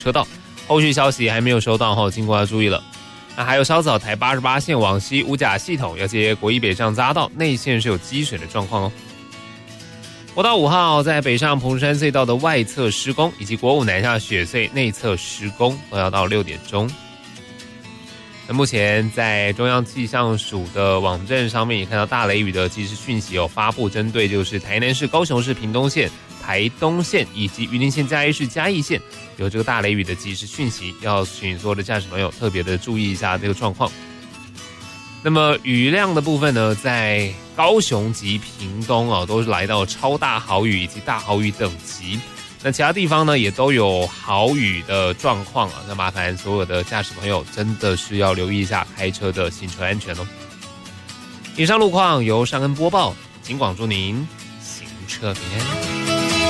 车道。后续消息还没有收到后，经过要注意了。那还有稍早台88线往西五甲系统要接国一北上匝道，内线是有积水的状况哦。国道5号在北上彭山隧道的外侧施工，以及国5南下雪隧内侧施工，都要到6点钟。那目前在中央气象署的网站上面也看到大雷雨的即时讯息有发布，针对就是台南市、高雄市屏东县、台东县以及云林县嘉义市嘉义县有这个大雷雨的即时讯息，要请所有的驾驶朋友特别的注意一下这个状况。那么雨量的部分呢，在高雄及屏东都是来到超大豪雨以及大豪雨等级。那其他地方呢，也都有豪雨的状况啊。那麻烦所有的驾驶朋友真的是要留意一下开车的行车安全哦。以上路况由尚恩播报，警广祝您行车平安。